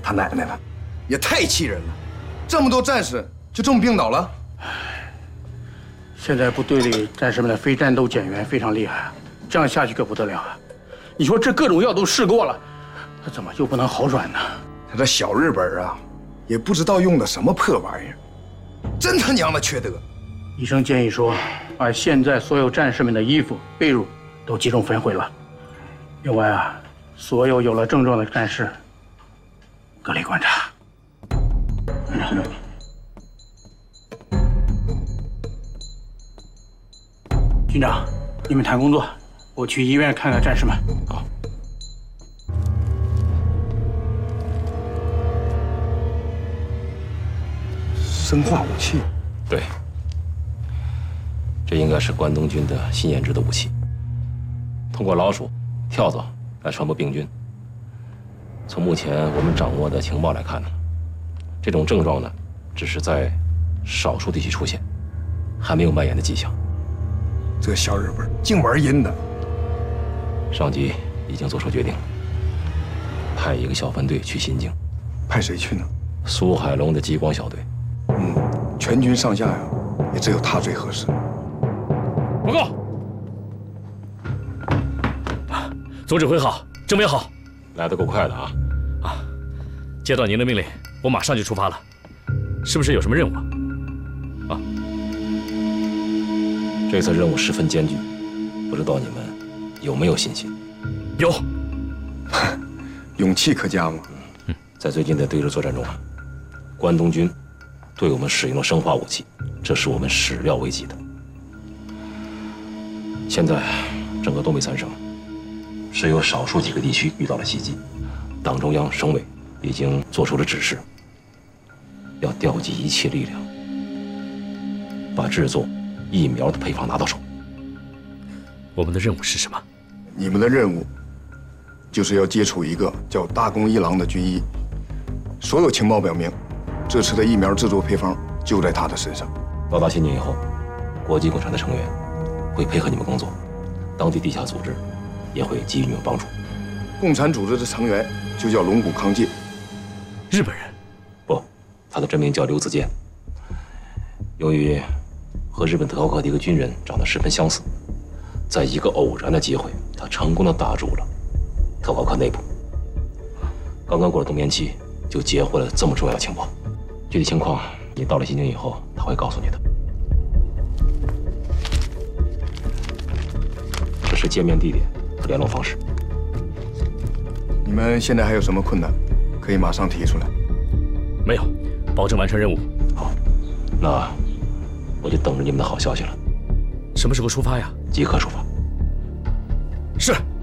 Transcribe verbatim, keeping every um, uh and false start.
他奶奶的，也太气人了！这么多战士就这么病倒了？ 现在部队里战士们的非战斗减员非常厉害，这样下去可不得了啊！你说这各种药都试过了，他怎么就不能好转呢？ 他这小日本啊，也不知道用的什么破玩意儿，真他娘的缺德！ 医生建议说，把现在所有战士们的衣服、被褥都集中焚毁了。另外啊，所有有了症状的战士隔离观察。嗯军长，你们谈工作，我去医院看看战士们。 好。 生化武器？ 对，这应该是关东军的新研制的武器。通过老鼠、跳蚤来传播病菌。从目前我们掌握的情报来看呢，这种症状呢，只是在少数地区出现，还没有蔓延的迹象。 这个小日本净玩阴的。 上级已经做出决定了，派一个小分队去新京。 派谁去呢？ 苏海龙的激光小队。 嗯，全军上下呀，也只有他最合适。 报告，总指挥好，政委好， 来得够快的啊！ 啊，接到您的命令，我马上就出发了。是不是有什么任务啊？啊， 这次任务十分艰巨，不知道你们有没有信心？ 有， 勇气可嘉吗？ 嗯，在最近的对日作战中啊，关东军对我们使用了生化武器，这是我们始料未及的。现在，整个东北三省只有少数几个地区遇到了袭击，党中央、省委已经做出了指示，要调集一切力量，把制作疫苗的配方拿到手。 我们的任务是什么？ 你们的任务就是要接触一个叫大宫一郎的军医，所有情报表明，这次的疫苗制作配方就在他的身上。 到达新京以后，国际共产的成员会配合你们工作，当地地下组织也会给予你们帮助。 共产组织的成员就叫龙谷康介。 日本人？ 不，他的真名叫刘子健。由于和日本特高课的一个军人长得十分相似，在一个偶然的机会，他成功的打入了特高课内部。刚刚过了冬眠期，就截获了这么重要的情报。具体情况，你到了新京以后，他会告诉你的。这是见面地点和联络方式。 你们现在还有什么困难，可以马上提出来。 没有，保证完成任务。 好，那我就等着你们的好消息了。 什么时候出发呀？ 即刻出发。 是。